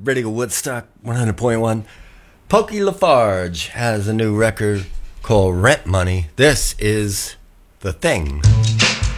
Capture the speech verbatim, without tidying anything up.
Radio Woodstock one hundred point one. Pokey Lafarge has a new record called Rent Money. This is The Thing.